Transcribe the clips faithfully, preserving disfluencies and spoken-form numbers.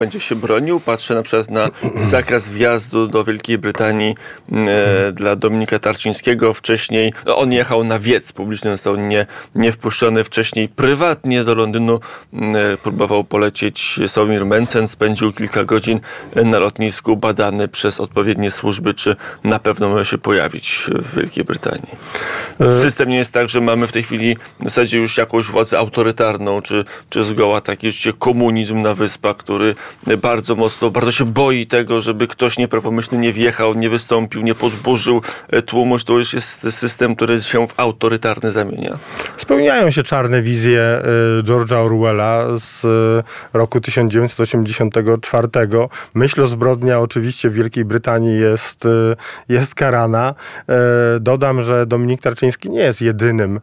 będzie się bronił. Patrzę na przykład na zakaz wjazdu do Wielkiej Brytanii e, dla Dominika Tarczyńskiego. Wcześniej no, on jechał na wiec publiczny, został nie, nie wpuszczony. Wcześniej prywatnie do Londynu e, próbował polecieć Sławomir Mencen. Spędził kilka godzin na lotnisku, badany przez odpowiednie służby, czy na pewno może się pojawić w Wielkiej Brytanii. System nie jest tak, że mamy w tej chwili w zasadzie już jakąś władzę autorytarną, czy, czy zgoła taki jeszcze komunizm na wyspach, który bardzo mocno, bardzo się boi tego, żeby ktoś nieprawomyślny nie wjechał, nie wystąpił, nie podburzył tłumu. To już jest system, który się w autorytarny zamienia. Spełniają się czarne wizje George'a Orwella z roku tysiąc dziewięćset osiemdziesiątego czwartego. Myśl o zbrodnia oczywiście w Wielkiej Brytanii jest, jest karana. Dodam, że Dominik Tarczyński nie jest jedynym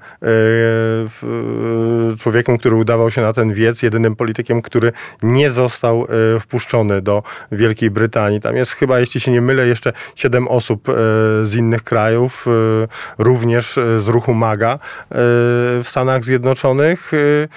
człowiekiem, który udawał się na ten wiec, jedynym politykiem, który nie został wpuszczony do Wielkiej Brytanii. Tam jest chyba, jeśli się nie mylę, jeszcze siedem osób z innych krajów, również z ruchu MAGA w Stanach Zjednoczonych.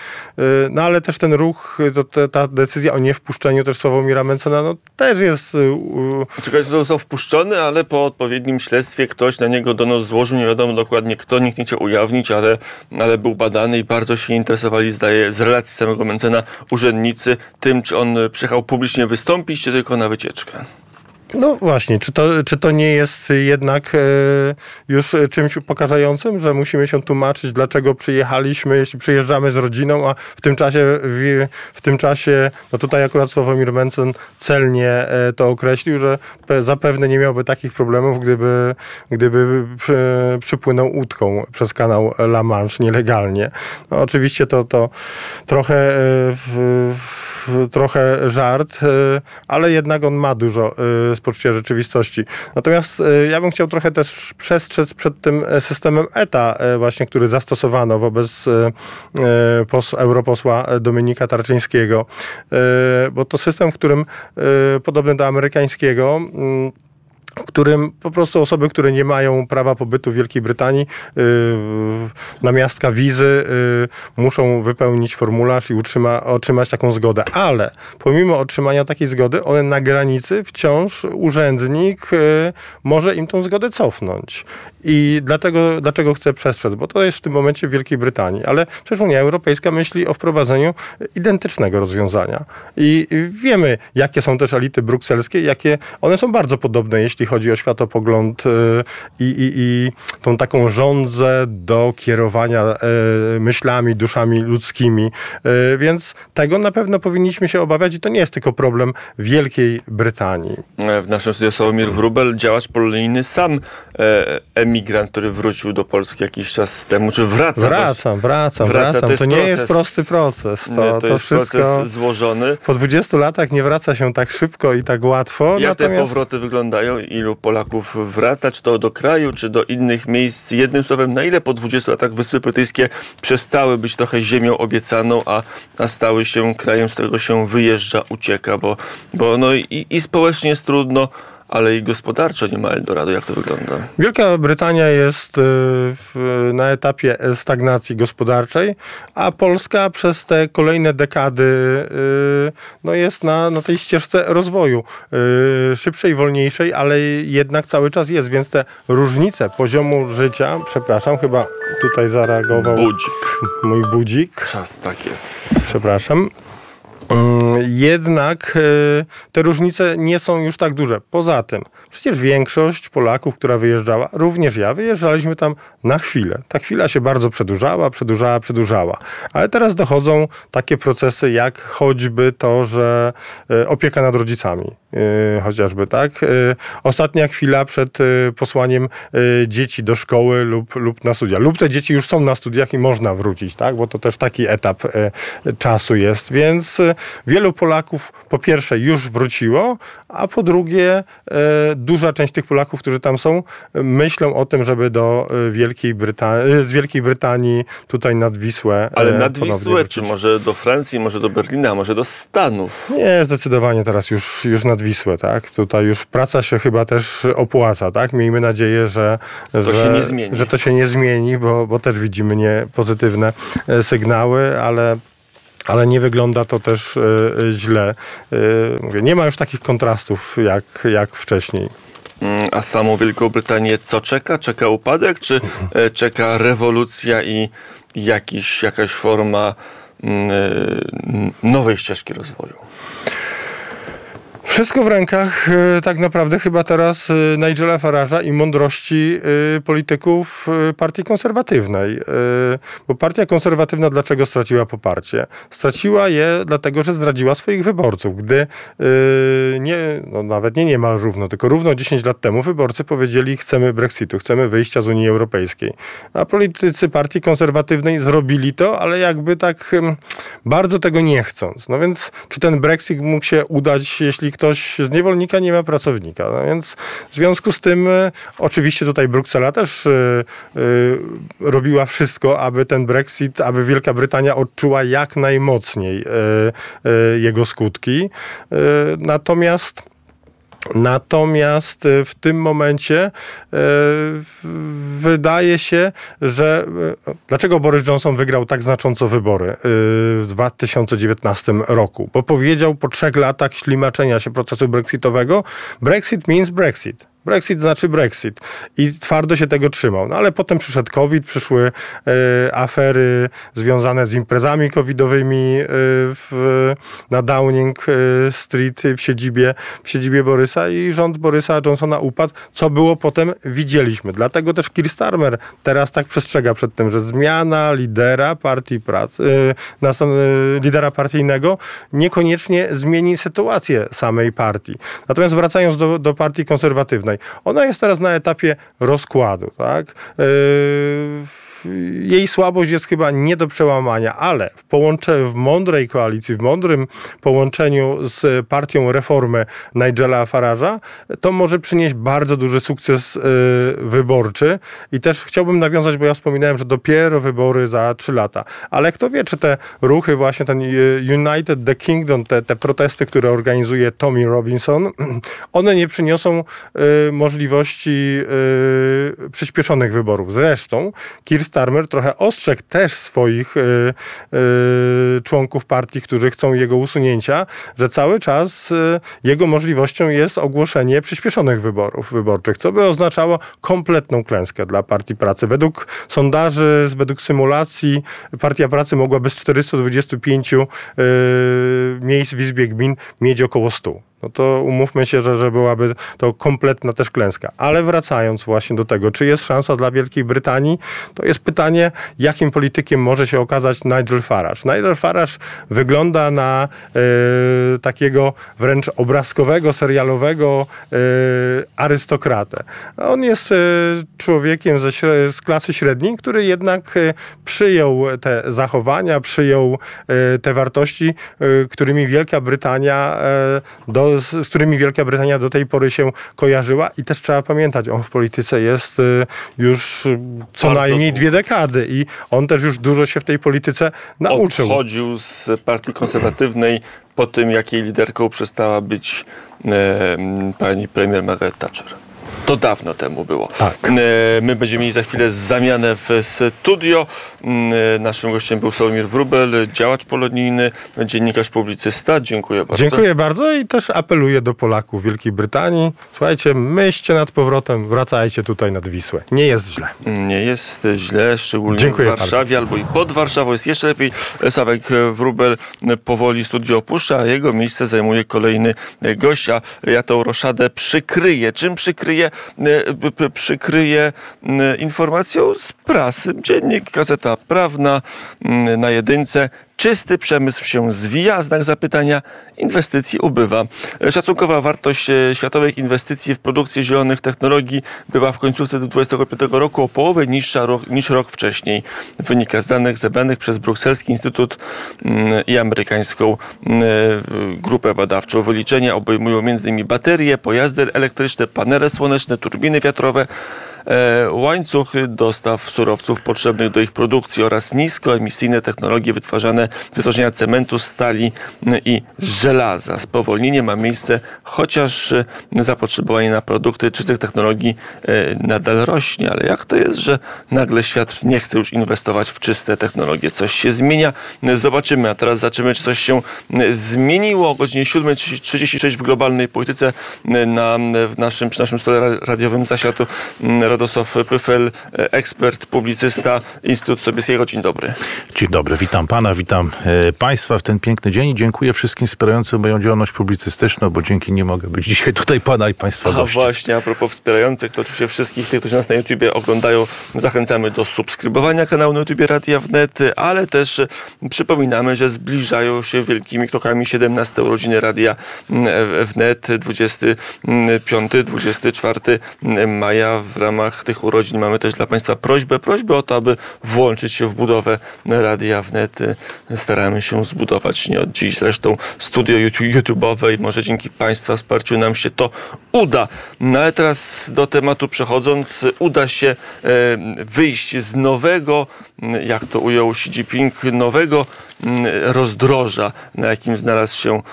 No ale też ten ruch, to, ta decyzja o niewpuszczeniu też Sławomira Mencena, no też jest... Czekaj, to został wpuszczony, ale po odpowiednim śledztwie ktoś na niego donos złożył, nie wiadomo dokładnie kto, nikt nie chciał ujawnić, ale, ale był badany i bardzo się interesowali, zdaje, z relacji samego Mencena urzędnicy tym, czy on przyjechał publicznie wystąpić, czy tylko na wycieczkę. No właśnie, czy to, czy to nie jest jednak e, już czymś upokarzającym, że musimy się tłumaczyć, dlaczego przyjechaliśmy, jeśli przyjeżdżamy z rodziną, a w tym czasie, w, w tym czasie, no tutaj akurat Sławomir Mencen celnie e, to określił, że pe, zapewne nie miałby takich problemów, gdyby, gdyby przy, przypłynął łódką przez kanał La Manche nielegalnie. No oczywiście to, to trochę e, w, trochę żart, ale jednak on ma dużo z poczucia rzeczywistości. Natomiast ja bym chciał trochę też przestrzec przed tym systemem E T A właśnie, który zastosowano wobec pos- europosła Dominika Tarczyńskiego. Bo to system, w którym podobny do amerykańskiego, w którym po prostu osoby, które nie mają prawa pobytu w Wielkiej Brytanii, yy, namiastka wizy, yy, muszą wypełnić formularz i utrzyma, otrzymać taką zgodę. Ale pomimo otrzymania takiej zgody, one na granicy wciąż urzędnik yy, może im tą zgodę cofnąć. I dlatego, dlaczego chcę przestrzec? Bo to jest w tym momencie w Wielkiej Brytanii. Ale przecież Unia Europejska myśli o wprowadzeniu identycznego rozwiązania. I wiemy, jakie są też elity brukselskie, jakie one są bardzo podobne, jeśli chodzi o światopogląd i, i, i tą taką żądzę do kierowania myślami, duszami ludzkimi. Więc tego na pewno powinniśmy się obawiać i to nie jest tylko problem Wielkiej Brytanii. W naszym studiu Sławomir Wróbel, działacz polonijny, sam emigrant, który wrócił do Polski jakiś czas temu, czy wraca? Wracam, wracam, wraca. wracam. To, to nie proces, jest prosty proces. To, to, to jest wszystko proces złożony. Po dwudziestu latach nie wraca się tak szybko i tak łatwo. Jak natomiast... te powroty wyglądają? Ilu Polaków wraca? Czy to do kraju, czy do innych miejsc? Jednym słowem, na ile po dwudziestu latach Wyspy Brytyjskie przestały być trochę ziemią obiecaną, a, a stały się krajem, z którego się wyjeżdża, ucieka? Bo, bo no i, i społecznie jest trudno, ale i gospodarczo nie ma Eldorado. Jak to wygląda? Wielka Brytania jest w, na etapie stagnacji gospodarczej, a Polska przez te kolejne dekady no jest na, na tej ścieżce rozwoju. Szybszej, wolniejszej, ale jednak cały czas jest, więc te różnice poziomu życia, przepraszam, chyba tutaj zareagował budzik. Mój budzik. Czas, tak jest. Przepraszam. Jednak te różnice nie są już tak duże. Poza tym, przecież większość Polaków, która wyjeżdżała, również ja, wyjeżdżaliśmy tam na chwilę. Ta chwila się bardzo przedłużała, przedłużała, przedłużała. Ale teraz dochodzą takie procesy, jak choćby to, że opieka nad rodzicami. Chociażby, tak? Ostatnia chwila przed posłaniem dzieci do szkoły lub, lub na studia. Lub te dzieci już są na studiach i można wrócić, tak? Bo to też taki etap czasu jest. Więc wielu Polaków po pierwsze już wróciło, a po drugie duża część tych Polaków, którzy tam są, myślą o tym, żeby do Wielkiej Brytanii, z Wielkiej Brytanii tutaj nad Wisłę. Ale nad Wisłę, czy może do Francji, może do Berlina, może do Stanów? Nie, zdecydowanie teraz już, już nad Wisłę, tak? Tutaj już praca się chyba też opłaca, tak? Miejmy nadzieję, że to że, się nie zmieni. że to się nie zmieni, bo, bo też widzimy niepozytywne sygnały, ale ale nie wygląda to też źle. Mówię, nie ma już takich kontrastów jak, jak wcześniej. A samą Wielką Brytanię co czeka? Czeka upadek, czy czeka rewolucja i jakiś, jakaś forma nowej ścieżki rozwoju? Wszystko w rękach tak naprawdę chyba teraz Nigela Farage'a i mądrości polityków partii konserwatywnej. Bo partia konserwatywna dlaczego straciła poparcie? Straciła je dlatego, że zdradziła swoich wyborców. Gdy nie, no nawet nie niemal równo, tylko równo dziesięć lat temu wyborcy powiedzieli, chcemy Brexitu, chcemy wyjścia z Unii Europejskiej. A politycy partii konserwatywnej zrobili to, ale jakby tak bardzo tego nie chcąc. No więc czy ten Brexit mógł się udać, jeśli ktoś z niewolnika nie ma pracownika. No więc w związku z tym y, oczywiście tutaj Bruksela też y, y, robiła wszystko, aby ten Brexit, aby Wielka Brytania odczuła jak najmocniej y, y, jego skutki. Y, natomiast Natomiast w tym momencie e, wydaje się, że e, dlaczego Boris Johnson wygrał tak znacząco wybory e, w dwa tysiące dziewiętnastym roku? Bo powiedział po trzech latach ślimaczenia się procesu brexitowego, Brexit means Brexit. Brexit znaczy Brexit. I twardo się tego trzymał. No ale potem przyszedł COVID, przyszły e, afery związane z imprezami covidowymi e, w, na Downing Street w siedzibie, w siedzibie Borysa i rząd Borysa Johnsona upadł. Co było potem, widzieliśmy. Dlatego też Keir Starmer teraz tak przestrzega przed tym, że zmiana lidera partii pracy, e, na, e, lidera partyjnego niekoniecznie zmieni sytuację samej partii. Natomiast wracając do, do partii konserwatywnej, ona jest teraz na etapie rozkładu, tak? Yy, jej słabość jest chyba nie do przełamania, ale w, połącze, w mądrej koalicji, w mądrym połączeniu z partią Reformy Nigela Farage'a, to może przynieść bardzo duży sukces yy, wyborczy. I też chciałbym nawiązać, bo ja wspominałem, że dopiero wybory za trzy lata. Ale kto wie, czy te ruchy, właśnie ten United the Kingdom, te, te protesty, które organizuje Tommy Robinson, one nie przyniosą yy, możliwości yy, przyspieszonych wyborów. Zresztą Keir Starmer trochę ostrzegł też swoich yy, yy, członków partii, którzy chcą jego usunięcia, że cały czas yy, jego możliwością jest ogłoszenie przyspieszonych wyborów wyborczych, co by oznaczało kompletną klęskę dla Partii Pracy. Według sondaży, według symulacji Partia Pracy mogłaby z czterystu dwudziestu pięciu yy, miejsc w Izbie Gmin mieć około stu. No to umówmy się, że, że byłaby to kompletna też klęska. Ale wracając właśnie do tego, czy jest szansa dla Wielkiej Brytanii, to jest pytanie, jakim politykiem może się okazać Nigel Farage. Nigel Farage wygląda na y, takiego wręcz obrazkowego, serialowego y, arystokratę. On jest y, człowiekiem ze, z klasy średniej, który jednak y, przyjął te zachowania, przyjął y, te wartości, y, którymi Wielka Brytania y, do z którymi Wielka Brytania do tej pory się kojarzyła i też trzeba pamiętać, on w polityce jest już co Bardzo najmniej dwie dekady i on też już dużo się w tej polityce nauczył. Odchodził z partii konserwatywnej po tym, jak jej liderką przestała być e, pani premier Margaret Thatcher. To dawno temu było. Tak. My będziemy mieli za chwilę zamianę w studio. Naszym gościem był Sławomir Wróbel, działacz polonijny, dziennikarz, publicysta. Dziękuję bardzo. Dziękuję bardzo i też apeluję do Polaków Wielkiej Brytanii. Słuchajcie, myślcie nad powrotem, wracajcie tutaj nad Wisłę. Nie jest źle. Nie jest źle, szczególnie Dziękuję w Warszawie bardzo. albo i pod Warszawą jest jeszcze lepiej. Sławek Wróbel powoli studio opuszcza, a jego miejsce zajmuje kolejny gość, a ja tą roszadę przykryję. Czym przykryję? Przykryje informacją z prasy. Dziennik, Gazeta Prawna na jedynce. Czysty przemysł się zwija, znak zapytania, inwestycji ubywa. Szacunkowa wartość światowych inwestycji w produkcję zielonych technologii była w końcówce dwudziestego piątego roku o połowę niższa niż rok wcześniej. Wynika z danych zebranych przez Brukselski Instytut i amerykańską grupę badawczą. Wyliczenia obejmują między innymi baterie, pojazdy elektryczne, panele słoneczne, turbiny wiatrowe, e, łańcuchy dostaw surowców potrzebnych do ich produkcji oraz niskoemisyjne technologie wytwarzane, wytwarzania cementu, stali i żelaza. Spowolnienie ma miejsce, chociaż zapotrzebowanie na produkty czystych technologii e, nadal rośnie, ale jak to jest, że nagle świat nie chce już inwestować w czyste technologie? Coś się zmienia? Zobaczymy, a teraz zobaczymy, czy coś się zmieniło. O godzinie siódma trzydzieści sześć w globalnej polityce na w naszym, przy naszym stole radiowym zasiadł Radosław Pyfel, ekspert, publicysta, Instytut Sobieskiego. Dzień dobry. Dzień dobry, witam pana, witam e, państwa w ten piękny dzień i dziękuję wszystkim wspierającym moją działalność publicystyczną, bo dzięki nie mogę być dzisiaj tutaj pana i państwa gościem. A właśnie, a propos wspierających, to oczywiście wszystkich tych, którzy nas na YouTubie oglądają, zachęcamy do subskrybowania kanału na YouTubie Radia Wnet, ale też przypominamy, że zbliżają się wielkimi krokami siedemnaste urodziny Radia Wnet, dwudziestego piątego do dwudziestego czwartego maja. W ramach tych urodzin mamy też dla państwa prośbę, prośbę o to, aby włączyć się w budowę Radia Wnet. Staramy się zbudować nie od dziś zresztą studio YouTube'owe i może dzięki państwa wsparciu nam się to uda. No ale teraz do tematu przechodząc, uda się wyjść z nowego, jak to ujął Xi Jinping, nowego rozdroża, na jakim znalazł się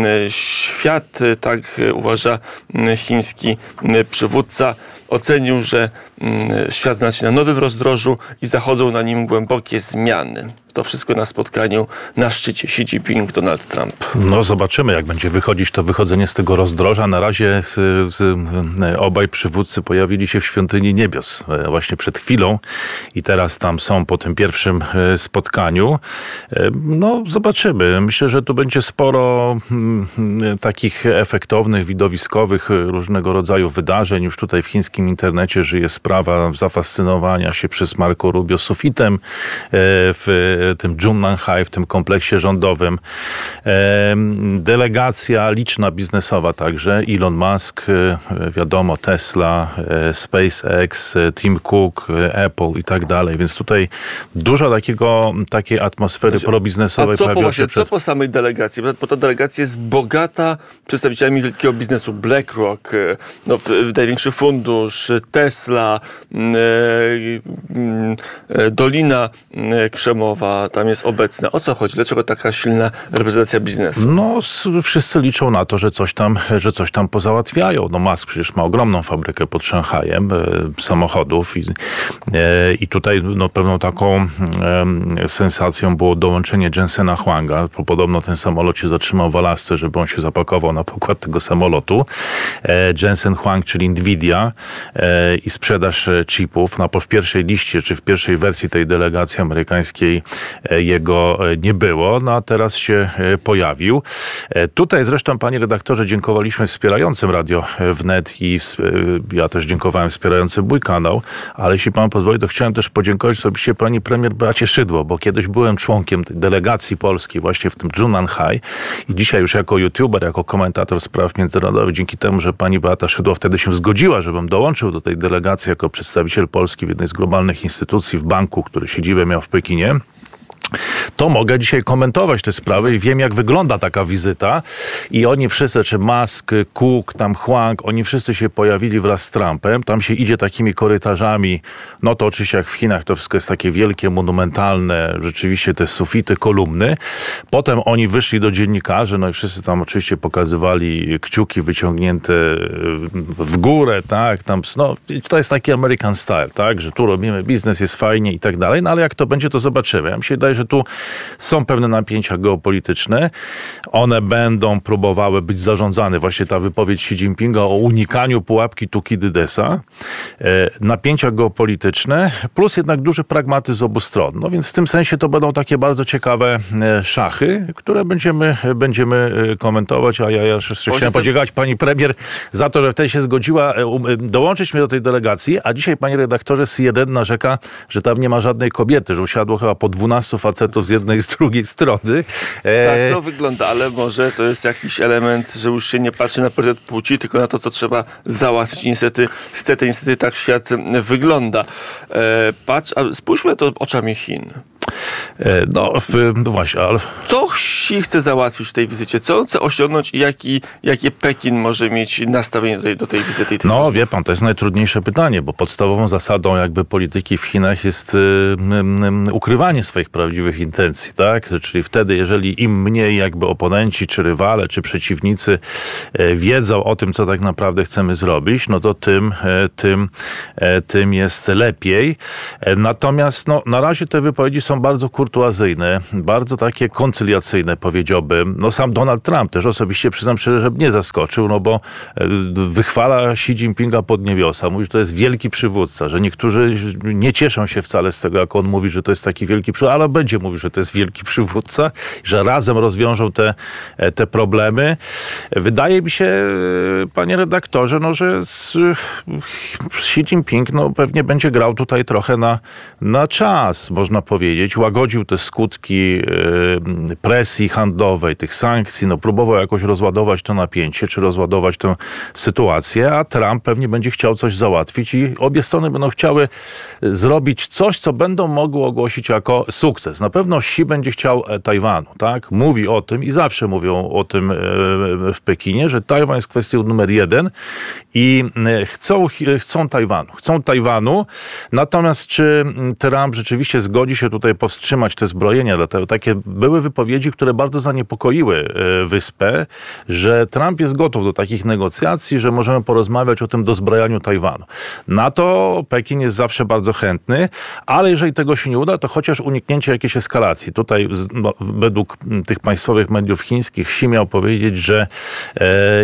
świat. Tak uważa chiński przywódca. Ocenił, że świat znalazł się na nowym rozdrożu i zachodzą na nim głębokie zmiany. To wszystko na spotkaniu na szczycie Xi Jinping, Donald Trump. No zobaczymy, jak będzie wychodzić to wychodzenie z tego rozdroża. Na razie z, z, obaj przywódcy pojawili się w Świątyni Niebios właśnie przed chwilą i teraz tam są po tym pierwszym spotkaniu. No zobaczymy. Myślę, że tu będzie sporo hmm, takich efektownych, widowiskowych różnego rodzaju wydarzeń. Już tutaj w chińskim internecie żyje sprawa zafascynowania się przez Marco Rubio sufitem w tym Zhongnanhai, w tym kompleksie rządowym. Delegacja liczna biznesowa także. Elon Musk, wiadomo, Tesla, SpaceX, Tim Cook, Apple i tak dalej. Więc tutaj dużo takiego, takiej atmosfery znaczy, probiznesowej. A co po, właśnie, przed... co po samej delegacji? Bo ta delegacja jest bogata przedstawicielami wielkiego biznesu. BlackRock, no, największy fundusz, Tesla, Dolina Krzemowa tam jest obecna. O co chodzi? Dlaczego taka silna reprezentacja biznesu? No, wszyscy liczą na to, że coś tam, że coś tam pozałatwiają. No, Musk przecież ma ogromną fabrykę pod Szanghajem e, samochodów i, e, i tutaj no, pewną taką e, sensacją było dołączenie Jensena Huanga. Podobno ten samolot się zatrzymał w Alasce, żeby on się zapakował na pokład tego samolotu. E, Jensen Huang, czyli Nvidia e, i sprzedaż chipów. No, w pierwszej liście, czy w pierwszej wersji tej delegacji amerykańskiej jego nie było, no a teraz się pojawił. Tutaj zresztą, panie redaktorze, dziękowaliśmy wspierającym Radio Wnet i ja też dziękowałem wspierającym mój kanał, ale jeśli pan pozwoli, to chciałem też podziękować osobiście pani premier Beacie Szydło, bo kiedyś byłem członkiem tej delegacji polskiej właśnie w tym Zhongnanhai i dzisiaj już jako youtuber, jako komentator spraw międzynarodowych, dzięki temu, że pani Beata Szydło wtedy się zgodziła, żebym dołączył do tej delegacji jako przedstawiciel Polski w jednej z globalnych instytucji w banku, który siedzibę miał w Pekinie, to mogę dzisiaj komentować te sprawy i wiem, jak wygląda taka wizyta. I oni wszyscy, czy Musk, Cook, tam Huang, oni wszyscy się pojawili wraz z Trumpem. Tam się idzie takimi korytarzami. No to oczywiście jak w Chinach to wszystko jest takie wielkie, monumentalne, rzeczywiście te sufity, kolumny. Potem oni wyszli do dziennikarzy, no i wszyscy tam oczywiście pokazywali kciuki wyciągnięte w górę, tak, tam, no to jest taki American style, tak, że tu robimy biznes, jest fajnie i tak dalej, no ale jak to będzie, to zobaczymy. Ja mi się wydaje, że tu są pewne napięcia geopolityczne. One będą próbowały być zarządzane. Właśnie ta wypowiedź Xi Jinpinga o unikaniu pułapki Tukidydesa. E, napięcia geopolityczne, plus jednak duży pragmatyzm z obu stron. No więc w tym sensie to będą takie bardzo ciekawe e, szachy, które będziemy, będziemy komentować. A ja jeszcze chciałem podziękować pani premier za to, że wtedy się zgodziła e, dołączyć mnie do tej delegacji, a dzisiaj, panie redaktorze, C jeden narzeka, że tam nie ma żadnej kobiety, że usiadło chyba po dwunastu facetów z jednej i z drugiej strony. E... Tak to wygląda, ale może to jest jakiś element, że już się nie patrzy na priorytet płci, tylko na to, co trzeba załatwić. Niestety, niestety, niestety tak świat wygląda. E, patrz, a spójrzmy to oczami Chin. No, no właśnie, ale... Co Xi chce załatwić w tej wizycie? Co chce osiągnąć i jaki, jakie Pekin może mieć nastawienie do tej, do tej wizyty? No, rozmów? Wie pan, to jest najtrudniejsze pytanie, bo podstawową zasadą jakby polityki w Chinach jest y, y, ukrywanie swoich prawdziwych intencji, tak? Czyli wtedy, jeżeli im mniej jakby oponenci, czy rywale, czy przeciwnicy y, wiedzą o tym, co tak naprawdę chcemy zrobić, no to tym, y, tym, y, tym jest lepiej. Y, natomiast no, na razie te wypowiedzi są bardzo kurtuazyjne, bardzo takie koncyliacyjne, powiedziałbym. No sam Donald Trump też osobiście, przyznam szczerze, że mnie zaskoczył, no bo wychwala Xi Jinpinga pod niebiosa. Mówi, że to jest wielki przywódca, że niektórzy nie cieszą się wcale z tego, jak on mówi, że to jest taki wielki przywódca, ale będzie mówił, że to jest wielki przywódca, że razem rozwiążą te, te problemy. Wydaje mi się, panie redaktorze, no, że Xi Jinping no, pewnie będzie grał tutaj trochę na, na czas, można powiedzieć. Łagodził te skutki presji handlowej, tych sankcji, no próbował jakoś rozładować to napięcie, czy rozładować tę sytuację, a Trump pewnie będzie chciał coś załatwić i obie strony będą chciały zrobić coś, co będą mogły ogłosić jako sukces. Na pewno Xi będzie chciał Tajwanu, tak? Mówi o tym i zawsze mówią o tym w Pekinie, że Tajwan jest kwestią numer jeden i chcą, chcą Tajwanu. Chcą Tajwanu, natomiast czy Trump rzeczywiście zgodzi się tutaj powstrzymać te zbrojenia, dlatego takie były wypowiedzi, które bardzo zaniepokoiły wyspę, że Trump jest gotów do takich negocjacji, że możemy porozmawiać o tym dozbrajaniu Tajwanu. Na to Pekin jest zawsze bardzo chętny, ale jeżeli tego się nie uda, to chociaż uniknięcie jakiejś eskalacji. Tutaj no, według tych państwowych mediów chińskich Xi miał powiedzieć, że e,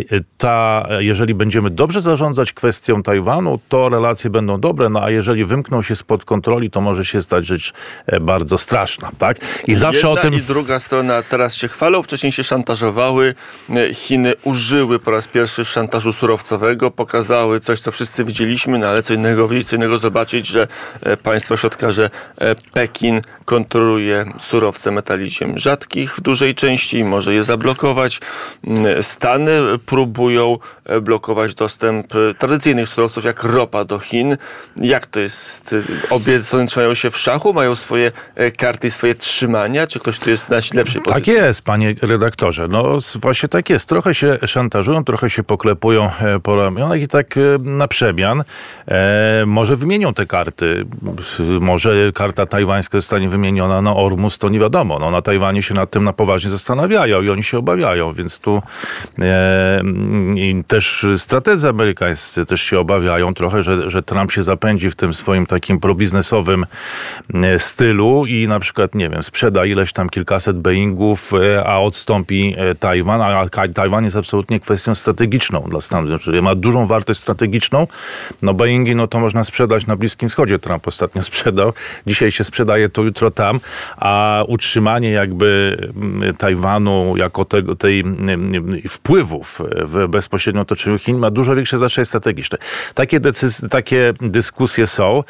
ta, jeżeli będziemy dobrze zarządzać kwestią Tajwanu, to relacje będą dobre, no a jeżeli wymkną się spod kontroli, to może się stać rzecz bardzo straszna, tak? I zawsze Jedna o tym... i druga strona teraz się chwalą, wcześniej się szantażowały. Chiny użyły po raz pierwszy szantażu surowcowego, pokazały coś, co wszyscy widzieliśmy, no ale co innego widzieć, co innego zobaczyć, że państwo środkarze Pekin kontroluje surowce metali ziem rzadkich w dużej części i może je zablokować. Stany próbują blokować dostęp tradycyjnych surowców, jak ropa do Chin. Jak to jest? Obie strony trzymają się w szachu, mają swoje karty i swoje trzymania? Czy ktoś tu jest na lepszej pozycji? Tak jest, panie redaktorze. No właśnie tak jest. Trochę się szantażują, trochę się poklepują po ramionach i tak na przemian. E, może wymienią te karty. Może karta tajwańska zostanie wymieniona na Ormus, to nie wiadomo. No, na Tajwanie się nad tym na poważnie zastanawiają i oni się obawiają, więc tu e, i też strategzy amerykańscy też się obawiają trochę, że, że Trump się zapędzi w tym swoim takim probiznesowym stylu i na przykład, nie wiem, sprzeda ileś tam kilkaset Boeingów, a odstąpi Tajwan, a Tajwan jest absolutnie kwestią strategiczną dla Stanów Zjednoczonych. Ma dużą wartość strategiczną. No Boeingi, no to można sprzedać na Bliskim Wschodzie. Trump ostatnio sprzedał. Dzisiaj się sprzedaje to, jutro tam, a utrzymanie jakby Tajwanu jako tego, tej wpływów w bezpośrednio otoczeniu Chin ma dużo większe znaczenie strategiczne. Takie, decyzje, takie dyskusje są,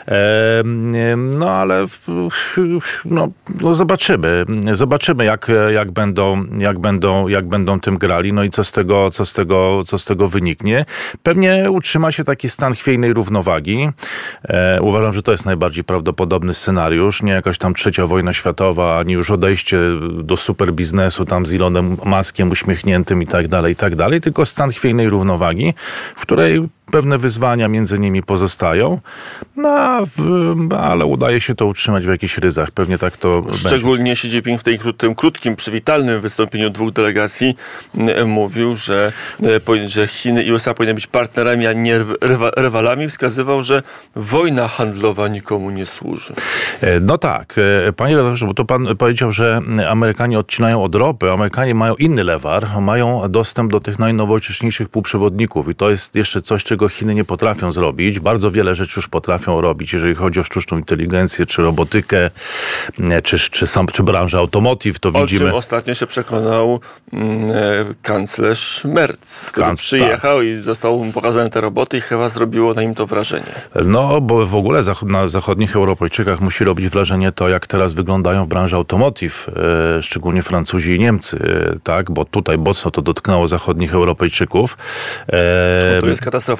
no ale no, no zobaczymy. Zobaczymy, jak, jak, będą, jak, będą, jak będą tym grali, no i co z tego, co z tego, co z tego wyniknie. Pewnie utrzyma się taki stan chwiejnej równowagi. E, uważam, że to jest najbardziej prawdopodobny scenariusz. Nie jakaś tam trzecia wojna światowa, ani już odejście do super biznesu tam z Elonem Muskiem uśmiechniętym i tak dalej, i tak dalej, tylko stan chwiejnej równowagi, w której pewne wyzwania między nimi pozostają, no, ale udaje się to utrzymać w jakichś ryzach. Pewnie tak to Szczególnie będzie. Xi Jinping w tej, tym krótkim, przywitalnym wystąpieniu dwóch delegacji mówił, że, że Chiny i U S A powinny być partnerami, a nie rywalami. Wskazywał, że wojna handlowa nikomu nie służy. No tak. Panie redaktorze, bo to pan powiedział, że Amerykanie odcinają od ropy. Amerykanie mają inny lewar. Mają dostęp do tych najnowocześniejszych półprzewodników i to jest jeszcze coś, czego Chiny nie potrafią zrobić. Bardzo wiele rzeczy już potrafią robić, jeżeli chodzi o sztuczną inteligencję, czy robotykę, czy, czy, sam, czy branżę automotive, to o widzimy. O czym ostatnio się przekonał mm, kanclerz Merz, który Kanc, przyjechał tak. i został mu pokazane te roboty i chyba zrobiło na nim to wrażenie. No, bo w ogóle zachod- na zachodnich Europejczykach musi robić wrażenie to, jak teraz wyglądają w branży automotive, e, szczególnie Francuzi i Niemcy, e, tak, bo tutaj mocno to dotknęło zachodnich Europejczyków. E, to jest katastrofa.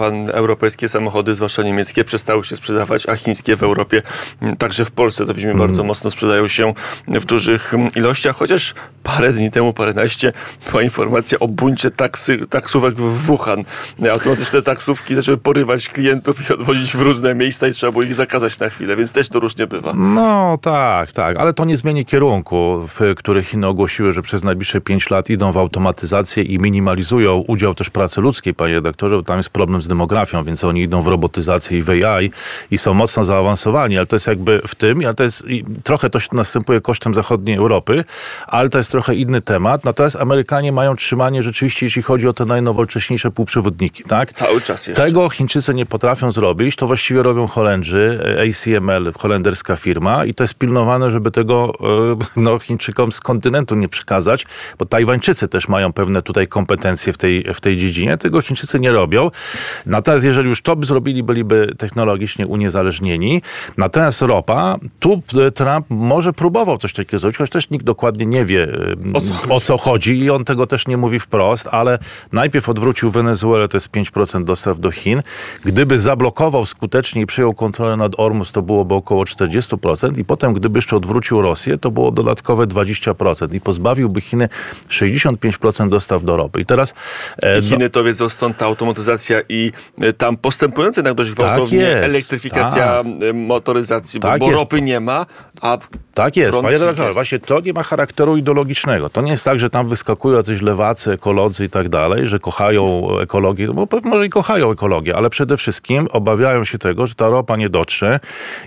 pan, europejskie samochody, zwłaszcza niemieckie, przestały się sprzedawać, a chińskie w Europie, także w Polsce, to widzimy, mm. bardzo mocno sprzedają się w dużych ilościach, chociaż parę dni temu, paręnaście, była informacja o buncie taksy, taksówek w Wuhan. Automatyczne taksówki zaczęły porywać klientów i odwozić w różne miejsca i trzeba było ich zakazać na chwilę, więc też to różnie bywa. No tak, tak, ale to nie zmieni kierunku, w którym Chiny ogłosiły, że przez najbliższe pięć lat idą w automatyzację i minimalizują udział też pracy ludzkiej, panie redaktorze, bo tam jest problem z demografią, więc oni idą w robotyzację i w A I i są mocno zaawansowani, ale to jest jakby w tym, ale to jest trochę to następuje kosztem zachodniej Europy, ale to jest trochę inny temat. Natomiast Amerykanie mają trzymanie rzeczywiście, jeśli chodzi o te najnowocześniejsze półprzewodniki, tak? Cały czas jeszcze. Tego Chińczycy nie potrafią zrobić, to właściwie robią Holendrzy, A C M L, holenderska firma i to jest pilnowane, żeby tego no, Chińczykom z kontynentu nie przekazać, bo Tajwańczycy też mają pewne tutaj kompetencje w tej, w tej dziedzinie. Tego Chińczycy nie robią. Natomiast jeżeli już to by zrobili, byliby technologicznie uniezależnieni. Natomiast ropa, tu Trump może próbował coś takiego zrobić, choć też nikt dokładnie nie wie, o co, o co chodzi i on tego też nie mówi wprost, ale najpierw odwrócił Wenezuelę, to jest pięć procent dostaw do Chin. Gdyby zablokował skutecznie i przejął kontrolę nad Ormus, to byłoby około czterdzieści procent i potem gdyby jeszcze odwrócił Rosję, to było dodatkowe dwadzieścia procent i pozbawiłby Chiny sześćdziesiąt pięć procent dostaw do ropy. I teraz... E, Chiny to wiedzą, stąd ta automatyzacja i e, tam postępująca jednak dość gwałtownie tak elektryfikacja tak. motoryzacji, bo, tak bo ropy nie ma, a... Tak jest, panie redaktorze, właśnie to nie ma charakteru ideologicznego. To nie jest tak, że tam wyskakują jacyś lewacy, ekolodzy i tak dalej, że kochają ekologię, bo może i kochają ekologię, ale przede wszystkim obawiają się tego, że ta ropa nie dotrze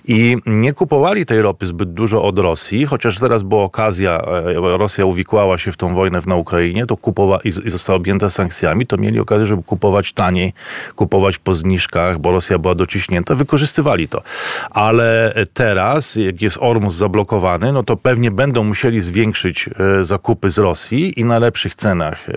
i nie kupowali tej ropy zbyt dużo od Rosji, chociaż teraz była okazja, Rosja uwikłała się w tą wojnę na Ukrainie, to kupowa i została objęta sankcjami, to mieli okazję, żeby kupować taniej, kupować po zniżkach, bo Rosja była dociśnięta, wykorzystywali to. Ale teraz, jak jest Ormus zablokowany, no to pewnie będą musieli zwiększyć e, zakupy z Rosji i na lepszych cenach e,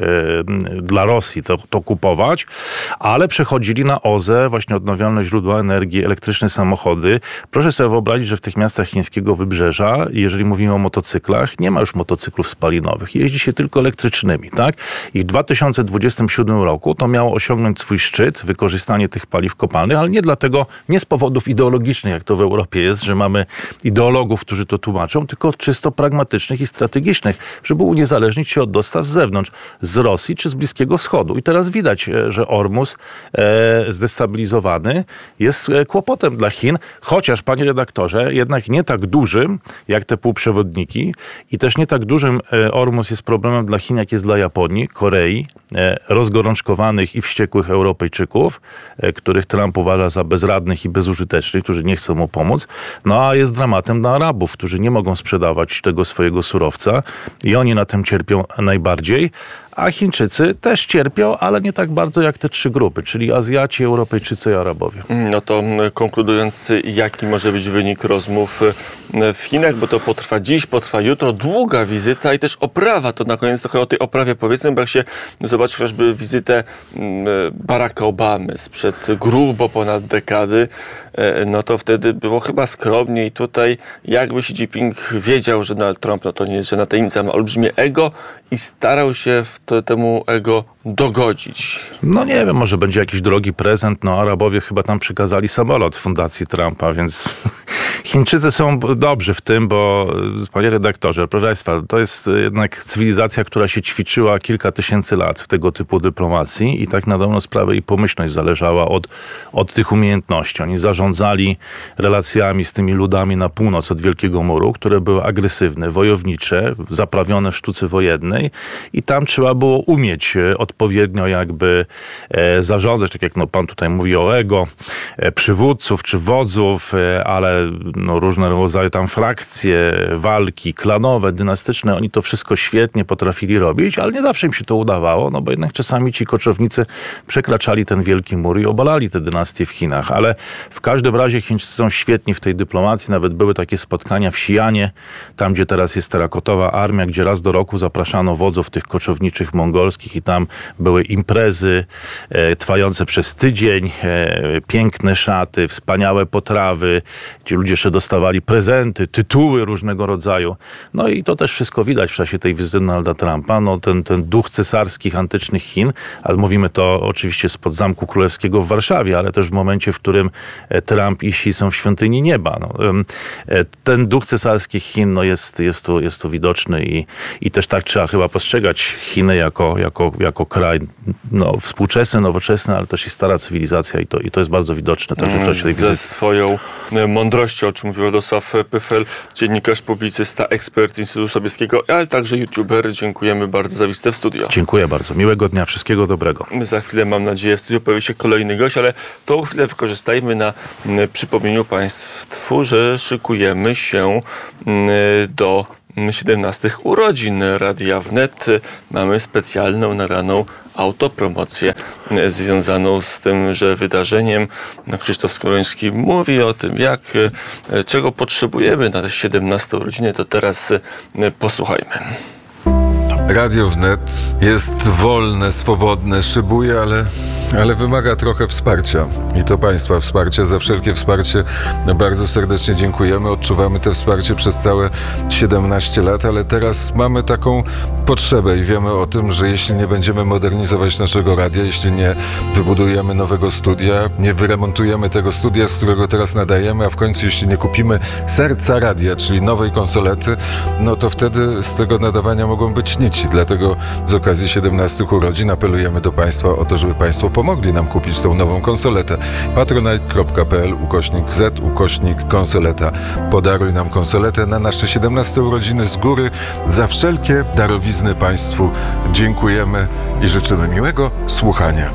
dla Rosji to, to kupować, ale przechodzili na O Z E, właśnie odnawialne źródła energii, elektryczne samochody. Proszę sobie wyobrazić, że w tych miastach chińskiego wybrzeża, jeżeli mówimy o motocyklach, nie ma już motocyklów spalinowych. Jeździ się tylko elektrycznymi, tak? I w dwa tysiące dwudziestym siódmym roku to miało osiągnąć swój szczyt, wykorzystanie tych paliw kopalnych, ale nie dlatego, nie z powodów ideologicznych, jak to w Europie jest, że mamy ideologów, którzy to tłumaczą, tylko czysto pragmatycznych i strategicznych, żeby uniezależnić się od dostaw z zewnątrz, z Rosji czy z Bliskiego Wschodu. I teraz widać, że Ormus e, zdestabilizowany jest kłopotem dla Chin, chociaż, panie redaktorze, jednak nie tak dużym, jak te półprzewodniki i też nie tak dużym Ormus jest problemem dla Chin, jak jest dla Japonii, Korei, e, rozgorączkowanych i wściekłych Europejczyków, e, których Trump uważa za bezradnych i bezużytecznych, którzy nie chcą mu pomóc, no a jest dramatem dla Arabów, którzy nie mogą sprzedawać tego swojego surowca i oni na tym cierpią najbardziej, a Chińczycy też cierpią, ale nie tak bardzo jak te trzy grupy, czyli Azjaci, Europejczycy i Arabowie. No to konkludując, jaki może być wynik rozmów w Chinach, bo to potrwa dziś, potrwa jutro, długa wizyta i też oprawa, to na koniec trochę o tej oprawie powiedzmy, bo jak się zobaczy chociażby wizytę Baracka Obamy sprzed grubo ponad dekady, no to wtedy było chyba skromnie i tutaj jakby Xi Jinping wiedział, że Donald Trump, no to nie, że na tajemnica ma olbrzymie ego i starał się w to, temu ego dogodzić. No nie wiem, może będzie jakiś drogi prezent, no Arabowie chyba tam przykazali samolot fundacji Trumpa, więc Chińczycy są dobrzy w tym, bo panie redaktorze, proszę państwa, to jest jednak cywilizacja, która się ćwiczyła kilka tysięcy lat w tego typu dyplomacji i tak na dobrą sprawę i pomyślność zależała od, od tych umiejętności. Oni zarządzali relacjami z tymi ludami na północ od Wielkiego Muru, które były agresywne, wojownicze, zaprawione w sztuce wojennej i tam trzeba było umieć odpowiednio jakby e, zarządzać, tak jak no, pan tutaj mówi o ego, e, przywódców czy wodzów, e, ale no, różne rodzaje tam frakcje, walki klanowe, dynastyczne, oni to wszystko świetnie potrafili robić, ale nie zawsze im się to udawało, no bo jednak czasami ci koczownicy przekraczali ten Wielki Mur i obalali te dynastie w Chinach, ale w każdym razie Chińczycy są świetni w tej dyplomacji, nawet były takie spotkania w Xi'anie, tam gdzie teraz jest terakotowa armia, gdzie raz do roku zapraszano wodzów tych koczowniczych mongolskich i tam były imprezy e, trwające przez tydzień, e, piękne szaty, wspaniałe potrawy, gdzie ludzie jeszcze dostawali prezenty, tytuły różnego rodzaju. No i to też wszystko widać w czasie tej wizyty Donalda Trumpa. No ten, ten duch cesarskich, antycznych Chin, ale mówimy to oczywiście spod Zamku Królewskiego w Warszawie, ale też w momencie, w którym Trump i Xi są w świątyni nieba. No, ten duch cesarskich Chin no jest, jest, tu, jest tu widoczny i, i też tak trzeba chyba postrzegać Chiny jako, jako, jako kraj no, współczesny, nowoczesny, ale też i stara cywilizacja i to, i to jest bardzo widoczne także w czasie tej wizyty. Ze swoją mądrością, o czym mówił Radosław Pyfel, dziennikarz, publicysta, ekspert Instytutu Sobieskiego, ale także youtuber. Dziękujemy bardzo za wizytę w studio. Dziękuję bardzo. Miłego dnia. Wszystkiego dobrego. Za chwilę, mam nadzieję, w studiu pojawi się kolejny gość, ale tą chwilę wykorzystajmy na przypomnieniu Państwu, że szykujemy się do siedemnastych urodzin Radia Wnet. Mamy specjalną, naraną autopromocję związaną z tymże wydarzeniem. Krzysztof Skowroński mówi o tym, jak, czego potrzebujemy na te siedemnaste urodziny. To teraz posłuchajmy. Radio Wnet jest wolne, swobodne, szybuje, ale, ale wymaga trochę wsparcia. I to Państwa wsparcia. Za wszelkie wsparcie bardzo serdecznie dziękujemy. Odczuwamy to wsparcie przez całe siedemnaście lat, ale teraz mamy taką potrzebę i wiemy o tym, że jeśli nie będziemy modernizować naszego radia, jeśli nie wybudujemy nowego studia, nie wyremontujemy tego studia, z którego teraz nadajemy, a w końcu jeśli nie kupimy serca radia, czyli nowej konsolety, no to wtedy z tego nadawania mogą być nici. Dlatego z okazji siedemnastych urodzin apelujemy do Państwa o to, żeby Państwo pomogli nam kupić tą nową konsoletę. patronite.pl ukośnik Z ukośnik konsoleta. Podaruj nam konsoletę na nasze siedemnaste urodziny z góry. Za wszelkie darowizny Państwu dziękujemy i życzymy miłego słuchania.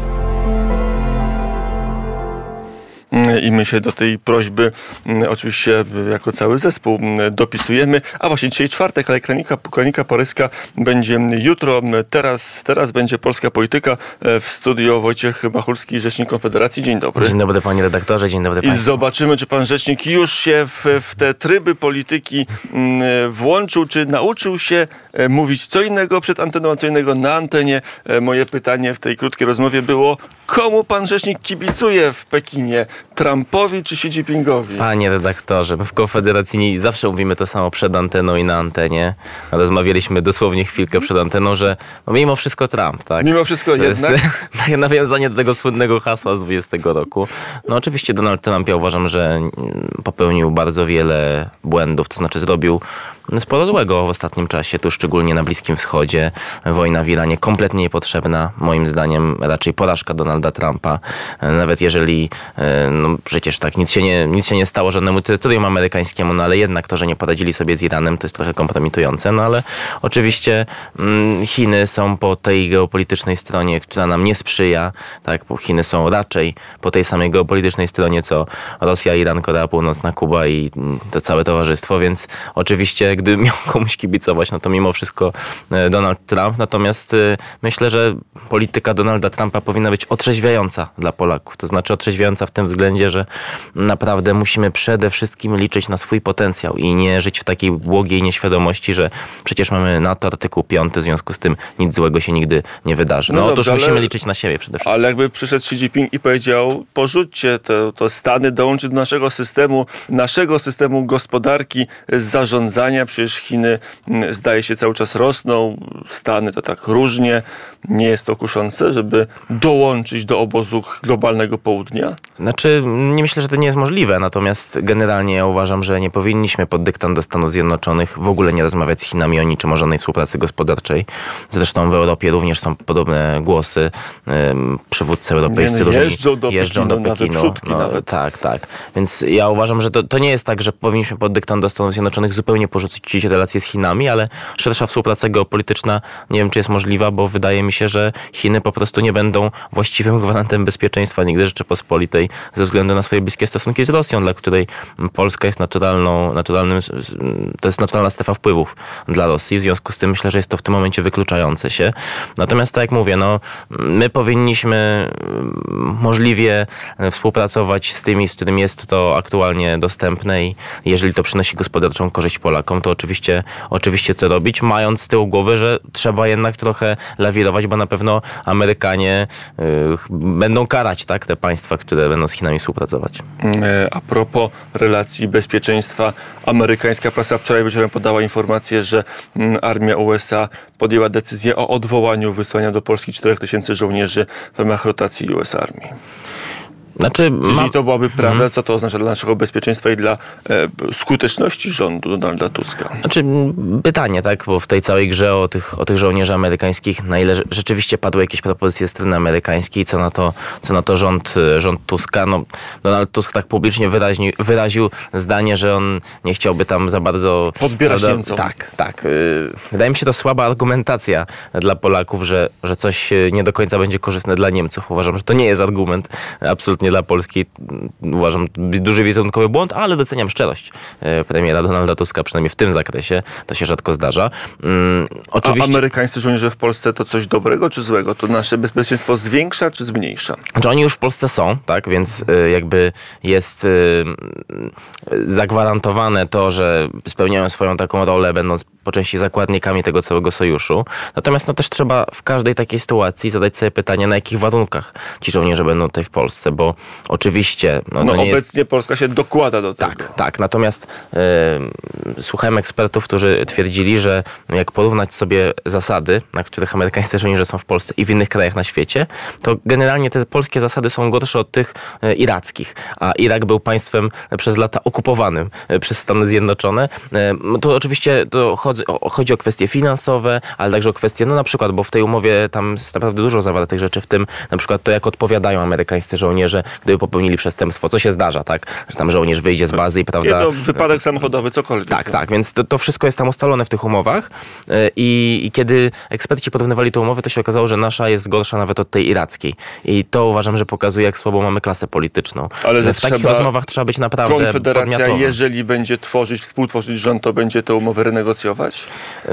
I my się do tej prośby oczywiście jako cały zespół dopisujemy. A właśnie dzisiaj czwartek, ale kronika, kronika paryska będzie jutro. Teraz, teraz będzie Polska Polityka. W studio Wojciech Machulski, rzecznik Konfederacji. Dzień dobry. Dzień dobry panie redaktorze, dzień dobry państwu. I zobaczymy, czy pan rzecznik już się w, w te tryby polityki włączył, czy nauczył się mówić co innego przed anteną, a co innego na antenie. Moje pytanie w tej krótkiej rozmowie było, komu pan rzecznik kibicuje w Pekinie? Trumpowi czy Xi Jinpingowi? Panie redaktorze, my w Konfederacji zawsze mówimy to samo przed anteną i na antenie. Rozmawialiśmy dosłownie chwilkę przed anteną, że no mimo wszystko Trump, tak? Mimo wszystko to jednak? Jest nawiązanie do tego słynnego hasła z dwudziestego roku. No oczywiście Donald Trump, ja uważam, że popełnił bardzo wiele błędów, to znaczy zrobił sporo złego w ostatnim czasie, tu szczególnie na Bliskim Wschodzie. Wojna w Iranie kompletnie niepotrzebna, moim zdaniem raczej porażka Donalda Trumpa. Nawet jeżeli, no przecież tak, nic się nie, nic się nie stało żadnemu terytorium amerykańskiemu, no ale jednak to, że nie poradzili sobie z Iranem, to jest trochę kompromitujące, no ale oczywiście mm, Chiny są po tej geopolitycznej stronie, która nam nie sprzyja, tak, bo Chiny są raczej po tej samej geopolitycznej stronie, co Rosja, Iran, Korea Północna, Kuba i to całe towarzystwo, więc oczywiście gdy miał komuś kibicować, no to mimo wszystko Donald Trump. Natomiast myślę, że polityka Donalda Trumpa powinna być otrzeźwiająca dla Polaków. To znaczy otrzeźwiająca w tym względzie, że naprawdę musimy przede wszystkim liczyć na swój potencjał i nie żyć w takiej błogiej nieświadomości, że przecież mamy NATO artykuł piąty, w związku z tym nic złego się nigdy nie wydarzy. No, no otóż dobrze, musimy ale, liczyć na siebie przede wszystkim. Ale jakby przyszedł Xi Jinping i powiedział, porzućcie to, to Stany, dołączy do naszego systemu, naszego systemu gospodarki, zarządzania. Przecież Chiny, zdaje się, cały czas rosną, Stany to tak różnie. Nie jest to kuszące, żeby dołączyć do obozu globalnego południa? Znaczy, nie myślę, że to nie jest możliwe, natomiast generalnie ja uważam, że nie powinniśmy pod dyktant do Stanów Zjednoczonych w ogóle nie rozmawiać z Chinami o niczym, o żadnej współpracy gospodarczej. Zresztą w Europie również są podobne głosy. Przywódcy europejscy nie, no, różni jeżdżą do jeżdżą Pekinu, do Pekinu. Nawet no, nawet. Tak, tak. Więc ja uważam, że to, to nie jest tak, że powinniśmy pod dyktant do Stanów Zjednoczonych zupełnie porzucić relacje z Chinami, ale szersza współpraca geopolityczna nie wiem, czy jest możliwa, bo wydaje mi się, że Chiny po prostu nie będą właściwym gwarantem bezpieczeństwa nigdy Rzeczypospolitej ze względu na swoje bliskie stosunki z Rosją, dla której Polska jest naturalną, naturalnym, to jest naturalna strefa wpływów dla Rosji. W związku z tym myślę, że jest to w tym momencie wykluczające się. Natomiast tak jak mówię, no, my powinniśmy możliwie współpracować z tymi, z którymi jest to aktualnie dostępne i jeżeli to przynosi gospodarczą korzyść Polakom, to oczywiście, oczywiście to robić, mając z tyłu głowy, że trzeba jednak trochę lawirować, bo na pewno Amerykanie y, będą karać, tak, te państwa, które będą z Chinami współpracować. A propos relacji bezpieczeństwa, amerykańska prasa wczoraj wieczorem podała informację, że armia U S A podjęła decyzję o odwołaniu wysłania do Polski czterech tysięcy żołnierzy w ramach rotacji U S Army. Znaczy, Jeżeli ma... to byłaby prawda, hmm. co to oznacza dla naszego bezpieczeństwa i dla e, skuteczności rządu Donalda Tuska? Znaczy, pytanie, tak, bo w tej całej grze o tych, o tych żołnierzy amerykańskich, na ile rzeczywiście padły jakieś propozycje strony amerykańskiej, co na to, co na to rząd, rząd Tuska. No, Donald Tusk tak publicznie wyraźni, wyraził zdanie, że on nie chciałby tam za bardzo... Podbierać Niemcom. Tak, tak. Wydaje mi się to słaba argumentacja dla Polaków, że, że coś nie do końca będzie korzystne dla Niemców. Uważam, że to nie jest argument absolutnie dla Polski. Uważam, duży wizerunkowy błąd, ale doceniam szczerość premiera Donalda Tuska, przynajmniej w tym zakresie. To się rzadko zdarza. Um, oczywiście... A amerykańscy żołnierze w Polsce to coś dobrego czy złego? To nasze bezpieczeństwo zwiększa czy zmniejsza? Znaczy oni już w Polsce są, tak? Więc y, jakby jest y, y, zagwarantowane to, że spełniają swoją taką rolę, będąc po części zakładnikami tego całego sojuszu. Natomiast no też trzeba w każdej takiej sytuacji zadać sobie pytanie, na jakich warunkach ci żołnierze będą tutaj w Polsce, bo oczywiście... No, no to nie obecnie jest... Polska się dokłada do tego. Tak, tak. Natomiast y, słuchałem ekspertów, którzy twierdzili, że jak porównać sobie zasady, na których amerykańscy żołnierze są w Polsce i w innych krajach na świecie, to generalnie te polskie zasady są gorsze od tych y, irackich. A Irak był państwem przez lata okupowanym y, przez Stany Zjednoczone. Y, to oczywiście to chodzi o, chodzi o kwestie finansowe, ale także o kwestie, no na przykład, bo w tej umowie tam jest naprawdę dużo zawartych rzeczy, w tym na przykład to, jak odpowiadają amerykańscy żołnierze, gdyby popełnili przestępstwo, co się zdarza, tak? Że tam żołnierz wyjdzie z bazy i prawda... Jedno, wypadek samochodowy, cokolwiek. Tak, tak, więc to, to wszystko jest tam ustalone w tych umowach i, i kiedy eksperci porównywali tę umowę, to się okazało, że nasza jest gorsza nawet od tej irackiej. I to uważam, że pokazuje, jak słabo mamy klasę polityczną. Ale że w takich rozmowach trzeba być naprawdę Konfederacja, podmiotową. jeżeli będzie tworzyć, współtworzyć rząd, to będzie tę umowę renegocjować?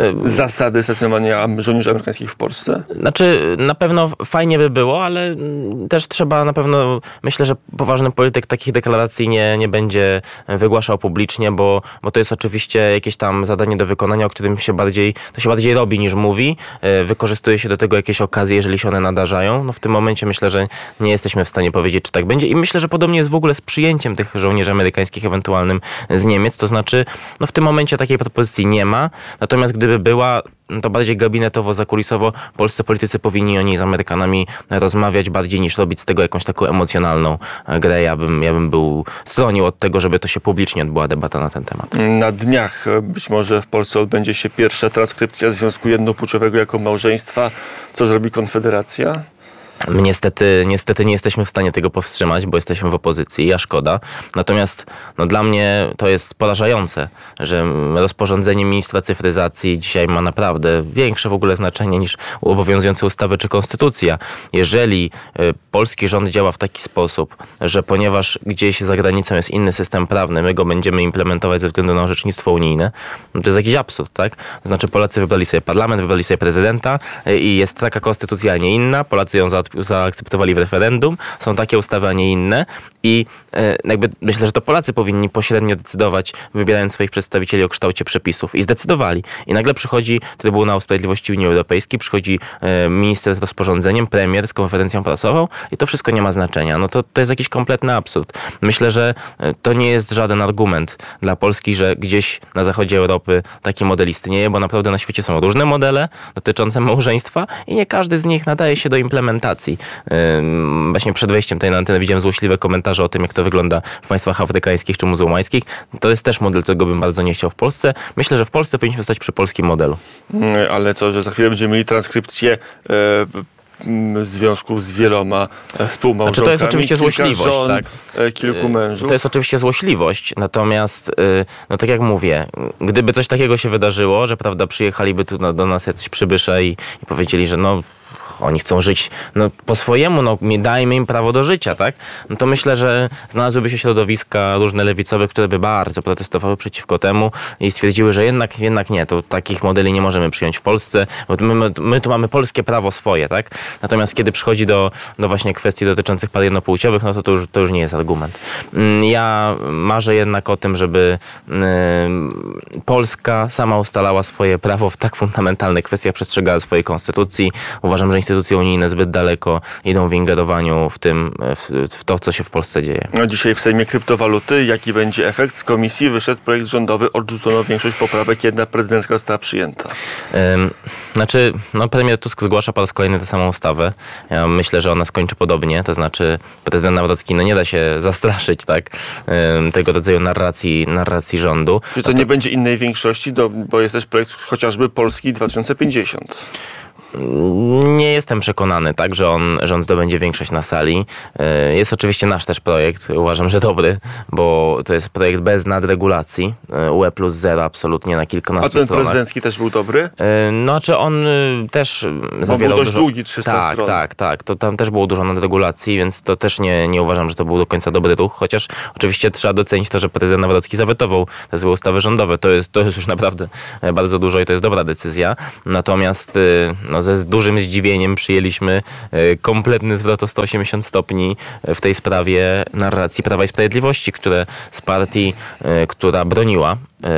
Zasady stacjonowania żołnierzy amerykańskich w Polsce? Znaczy, na pewno fajnie by było, ale też trzeba na pewno, myślę, że poważny polityk takich deklaracji nie, nie będzie wygłaszał publicznie, bo, bo to jest oczywiście jakieś tam zadanie do wykonania, o którym się bardziej, to się bardziej robi niż mówi. Wykorzystuje się do tego jakieś okazje, jeżeli się one nadarzają. No w tym momencie myślę, że nie jesteśmy w stanie powiedzieć, czy tak będzie i myślę, że podobnie jest w ogóle z przyjęciem tych żołnierzy amerykańskich ewentualnym z Niemiec, to znaczy no w tym momencie takiej propozycji nie ma, natomiast gdyby była, to bardziej gabinetowo, zakulisowo polscy politycy powinni o niej z Amerykanami rozmawiać bardziej niż robić z tego jakąś taką emocjonalną grę. Ja bym, ja bym był stronił od tego, żeby to się publicznie odbyła debata na ten temat. Na dniach być może w Polsce odbędzie się pierwsza transkrypcja związku jednopłciowego jako małżeństwa. Co zrobi Konfederacja? My niestety, niestety nie jesteśmy w stanie tego powstrzymać, bo jesteśmy w opozycji, a szkoda. Natomiast no, dla mnie to jest porażające, że rozporządzenie ministra cyfryzacji dzisiaj ma naprawdę większe w ogóle znaczenie niż obowiązujące ustawy czy konstytucja. Jeżeli y, polski rząd działa w taki sposób, że ponieważ gdzieś za granicą jest inny system prawny, my go będziemy implementować ze względu na orzecznictwo unijne, no to jest jakiś absurd, tak? To znaczy Polacy wybrali sobie parlament, wybrali sobie prezydenta y, i jest taka konstytucja, a nie inna. Polacy ją za zaakceptowali w referendum, są takie ustawy, a nie inne i e, jakby myślę, że to Polacy powinni pośrednio decydować, wybierając swoich przedstawicieli o kształcie przepisów i zdecydowali. I nagle przychodzi Trybunał Sprawiedliwości Unii Europejskiej, przychodzi e, minister z rozporządzeniem, premier z konferencją prasową i to wszystko nie ma znaczenia. No to, to jest jakiś kompletny absurd. Myślę, że to nie jest żaden argument dla Polski, że gdzieś na zachodzie Europy taki model istnieje, bo naprawdę na świecie są różne modele dotyczące małżeństwa i nie każdy z nich nadaje się do implementacji. Właśnie przed wejściem tutaj na antenę widziałem złośliwe komentarze o tym, jak to wygląda w państwach afrykańskich czy muzułmańskich. To jest też model, którego bym bardzo nie chciał w Polsce. Myślę, że w Polsce powinniśmy stać przy polskim modelu. Ale co, że za chwilę będziemy mieli transkrypcję e, związków z wieloma współmałżonkami. Znaczy to jest oczywiście złośliwość, żon, tak? Kilku mężów. To jest oczywiście złośliwość, natomiast no tak jak mówię, gdyby coś takiego się wydarzyło, że prawda przyjechaliby tu do nas jacyś przybysze i, i powiedzieli, że no oni chcą żyć no, po swojemu, no, dajmy im prawo do życia, tak? No to myślę, że znalazłyby się środowiska różne lewicowe, które by bardzo protestowały przeciwko temu i stwierdziły, że jednak, jednak nie, to takich modeli nie możemy przyjąć w Polsce, bo my, my, my tu mamy polskie prawo swoje, tak? Natomiast kiedy przychodzi do, do właśnie kwestii dotyczących par jednopłciowych, no to to już, to już nie jest argument. Ja marzę jednak o tym, żeby y, Polska sama ustalała swoje prawo w tak fundamentalnych kwestiach, przestrzegała swojej konstytucji. Uważam, że instytucje unijne zbyt daleko idą w ingerowaniu w tym, w, w to, co się w Polsce dzieje. No dzisiaj w Sejmie kryptowaluty. Jaki będzie efekt? Z komisji wyszedł projekt rządowy, odrzucono większość poprawek, jedna prezydencka została przyjęta. Ym, znaczy, no premier Tusk zgłasza po raz kolejny tę samą ustawę. Ja myślę, że ona skończy podobnie, to znaczy prezydent Nawrocki no nie da się zastraszyć tak ym, tego rodzaju narracji, narracji rządu. Czy to, no to nie będzie innej większości, do, bo jest też projekt chociażby Polski dwa tysiące pięćdziesiąt. Nie jestem przekonany, tak, że on, że on zdobędzie większość na sali. Jest oczywiście nasz też projekt, uważam, że dobry, bo to jest projekt bez nadregulacji. U E plus zero absolutnie na kilkunastu stronach. A ten prezydencki też był dobry? No, czy on też zawierał był dość dużo... długi, trzysta tak, stron. Tak, tak, to tam też było dużo nadregulacji, więc to też nie, nie uważam, że to był do końca dobry ruch, chociaż oczywiście trzeba docenić to, że prezydent Nawrocki zawetował te złe ustawy rządowe. To jest, to jest już naprawdę bardzo dużo i to jest dobra decyzja. Natomiast no, ze z dużym zdziwieniem przyjęliśmy kompletny zwrot o sto osiemdziesiąt stopni w tej sprawie narracji Prawa i Sprawiedliwości, które z partii, która broniła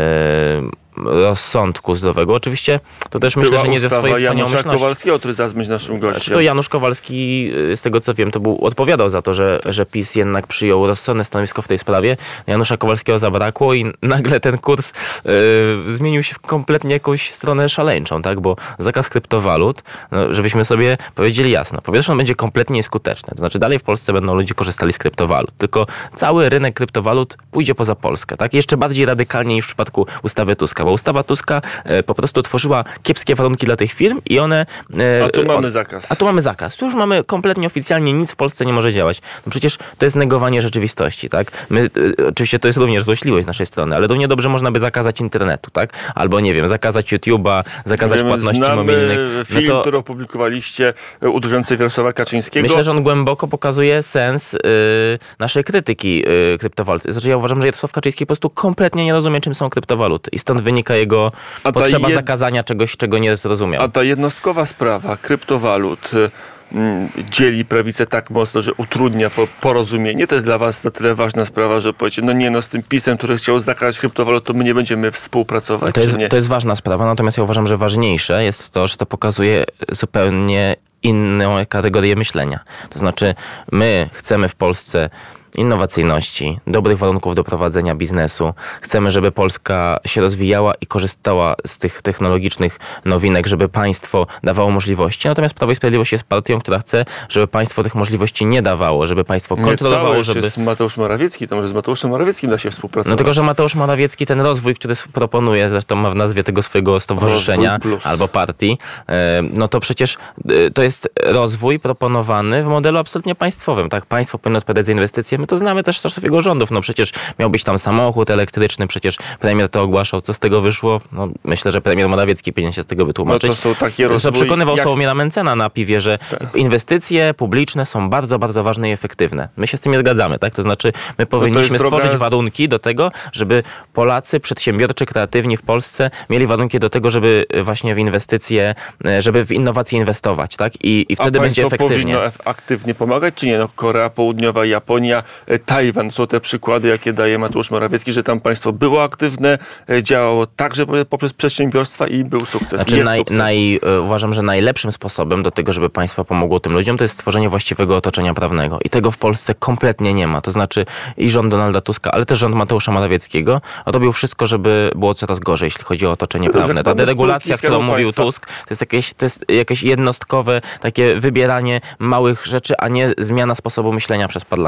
rozsądku zdrowego. Oczywiście to też myślę, Była że nie ze swojej Janusza Kowalskiego, który zaraz być naszym gościem. Czy to Janusz Kowalski, z tego co wiem, to był, odpowiadał za to, że, że PiS jednak przyjął rozsądne stanowisko w tej sprawie. Janusza Kowalskiego zabrakło i nagle ten kurs yy, zmienił się w kompletnie jakąś stronę szaleńczą, tak? Bo zakaz kryptowalut, no, żebyśmy sobie powiedzieli jasno, po pierwsze on będzie kompletnie nieskuteczny. To znaczy dalej w Polsce będą ludzie korzystali z kryptowalut, tylko cały rynek kryptowalut pójdzie poza Polskę, tak? Jeszcze bardziej radykalnie niż w przypadku ustawy Tuska. Bo ustawa Tuska e, po prostu tworzyła kiepskie warunki dla tych firm i one... E, a tu mamy on, zakaz. A tu mamy zakaz. Tu już mamy kompletnie oficjalnie nic w Polsce nie może działać. No przecież to jest negowanie rzeczywistości, tak? My, e, oczywiście to jest również złośliwość z naszej strony, ale równie dobrze można by zakazać internetu, tak? Albo nie wiem, zakazać YouTube'a, zakazać Wiemy, płatności znamy mobilnych. film, no to... który opublikowaliście uderzający Jarosława Kaczyńskiego. Myślę, że on głęboko pokazuje sens y, naszej krytyki y, kryptowalut. Znaczy ja uważam, że Jarosław Kaczyński po prostu kompletnie nie rozumie, czym są kryptowaluty i stąd wynika jego potrzeba jed... zakazania czegoś, czego nie zrozumiał. A ta jednostkowa sprawa kryptowalut mm, dzieli prawicę tak mocno, że utrudnia po, porozumienie. To jest dla was na tyle ważna sprawa, że powiecie, no nie, no z tym PiS-em, który chciał zakazać kryptowalut, to my nie będziemy współpracować, to jest, czy nie? To jest ważna sprawa, natomiast ja uważam, że ważniejsze jest to, że to pokazuje zupełnie inną kategorię myślenia. To znaczy my chcemy w Polsce innowacyjności, dobrych warunków do prowadzenia biznesu. Chcemy, żeby Polska się rozwijała i korzystała z tych technologicznych nowinek, żeby państwo dawało możliwości. Natomiast Prawo i Sprawiedliwość jest partią, która chce, żeby państwo tych możliwości nie dawało, żeby państwo kontrolowało, nie całe żeby... jest Mateusz Morawiecki, to może z Mateuszem Morawieckim da się współpracować. No tylko, że Mateusz Morawiecki ten rozwój, który proponuje, zresztą ma w nazwie tego swojego stowarzyszenia albo partii, no to przecież to jest rozwój proponowany w modelu absolutnie państwowym. Tak, państwo powinno odpowiadać za inwestycje. My to znamy też z czasów jego rządów. No przecież miał być tam samochód elektryczny, przecież premier to ogłaszał. Co z tego wyszło? No myślę, że premier Morawiecki powinien się z tego wytłumaczyć. No to są takie rozwój... Przekonywał jak... Sławomira Mencena na piwie, że tak. Inwestycje publiczne są bardzo, bardzo ważne i efektywne. My się z tym nie zgadzamy, tak? To znaczy my powinniśmy no stworzyć droga... warunki do tego, żeby Polacy przedsiębiorczy, kreatywni w Polsce mieli warunki do tego, żeby właśnie w inwestycje, żeby w innowacje inwestować, tak? I, i wtedy A będzie efektywnie. powinno aktywnie pomagać, czy nie? No Korea Południowa, Japonia, Tajwan są te przykłady, jakie daje Mateusz Morawiecki, że tam państwo było aktywne, działało także poprzez przedsiębiorstwa i był sukces. Znaczy jest naj, sukces. Naj, uważam, że najlepszym sposobem do tego, żeby państwo pomogło tym ludziom, to jest stworzenie właściwego otoczenia prawnego. I tego w Polsce kompletnie nie ma. To znaczy i rząd Donalda Tuska, ale też rząd Mateusza Morawieckiego robił wszystko, żeby było coraz gorzej, jeśli chodzi o otoczenie prawne. Ta deregulacja, którą mówił Tusk, to jest jakieś, to jest jakieś jednostkowe takie wybieranie małych rzeczy, a nie zmiana sposobu myślenia przez parlament. Ale na przykład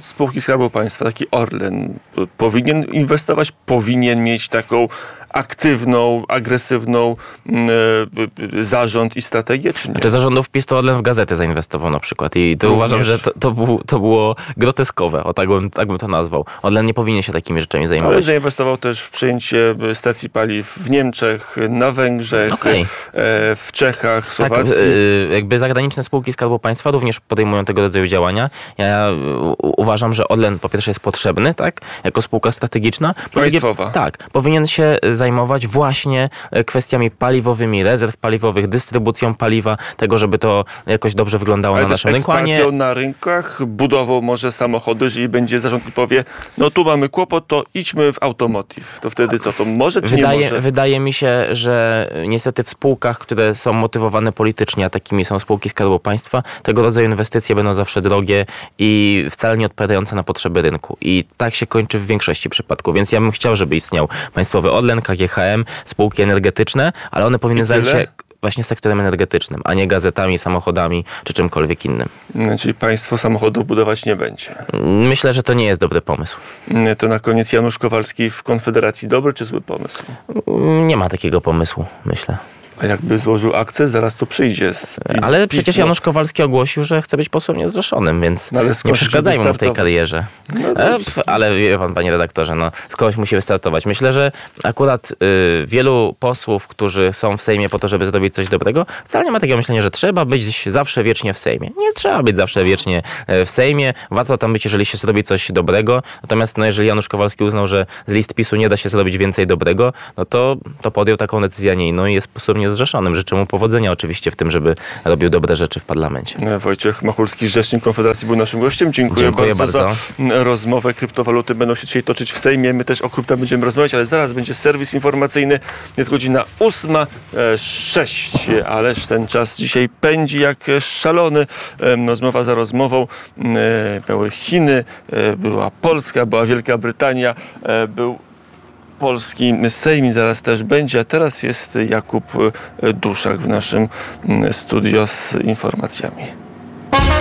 przykład spółki Skarbu Państwa, taki Orlen, powinien inwestować, powinien mieć taką aktywną, agresywną y, zarząd i strategię, czy nie? Znaczy zarządów PiS to Orlen w gazetę zainwestował na przykład i to Również. uważam, że to, to, był, to było groteskowe, o tak bym, tak bym to nazwał. Orlen nie powinien się takimi rzeczami zajmować. Ale zainwestował też w przejęcie stacji paliw w Niemczech, na Węgrzech, Okay. e, w Czechach, Słowacji. Tak, y, jakby zagraniczne spółki Skarbu Państwa również podejmują tego rodzaju działania. Ja u, uważam, że Orlen po pierwsze jest potrzebny, tak, jako spółka strategiczna. Po drugie, Państwowa. tak, powinien się zajmować właśnie kwestiami paliwowymi, rezerw paliwowych, dystrybucją paliwa, tego, żeby to jakoś dobrze wyglądało Ale na też naszym rynku, a nie... ekspansją na rynkach, budową może samochodu, jeżeli będzie zarząd i powie, no tu mamy kłopot, to idźmy w automotive. To wtedy co, to może czy Wydaje, nie może? wydaje mi się, że niestety w spółkach, które są motywowane politycznie, a takimi są spółki Skarbu Państwa, tego rodzaju inwestycje będą zawsze drogie i wcale nie odpowiadające na potrzeby rynku. I tak się kończy w większości przypadków. Więc ja bym chciał, żeby istniał państwowy Orlen, K G H M, spółki energetyczne, ale one powinny I zająć tyle? się właśnie sektorem energetycznym, a nie gazetami, samochodami czy czymkolwiek innym. Czyli państwo samochodów budować nie będzie. Myślę, że to nie jest dobry pomysł. To na koniec Janusz Kowalski w Konfederacji dobry czy zły pomysł? Nie ma takiego pomysłu, myślę. A jakby złożył akcję, zaraz to przyjdzie. Z Ale pismo. przecież Janusz Kowalski ogłosił, że chce być posłem niezrzeszonym, więc No ale nie skąd przeszkadzajmy mu w tej wystartować? karierze. No e, dobrze. pf, ale wie pan, panie redaktorze, no, skądś musi wystartować. Myślę, że akurat y, wielu posłów, którzy są w Sejmie po to, żeby zrobić coś dobrego, wcale nie ma takiego myślenia, że trzeba być zawsze wiecznie w Sejmie. Nie trzeba być zawsze wiecznie w Sejmie. Warto tam być, jeżeli się zrobi coś dobrego. Natomiast no, jeżeli Janusz Kowalski uznał, że z list PiSu nie da się zrobić więcej dobrego, no to, to podjął taką decyzję, a nie inną i jest posłem niezrzeszonym. Życzę mu powodzenia oczywiście w tym, żeby robił dobre rzeczy w parlamencie. Wojciech Machulski, rzecznik Konfederacji, był naszym gościem. Dziękuję, Dziękuję bardzo, bardzo za rozmowę. Kryptowaluty będą się dzisiaj toczyć w Sejmie. My też o krypto będziemy rozmawiać, ale zaraz będzie serwis informacyjny. Jest godzina ósma sześć, ależ ten czas dzisiaj pędzi jak szalony. Rozmowa za rozmową. Były Chiny, była Polska, była Wielka Brytania, był polski Sejm, zaraz też będzie, a teraz jest Jakub Duszak w naszym studio z informacjami.